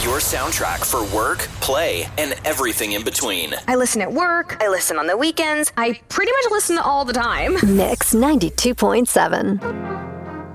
Your soundtrack for work, play, and everything in between. I listen at work. I listen on the weekends. I pretty much listen all the time. Mix 92.7.